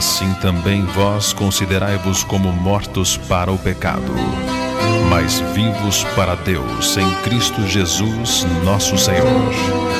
Assim também vós considerai-vos como mortos para o pecado, mas vivos para Deus em Cristo Jesus, nosso Senhor.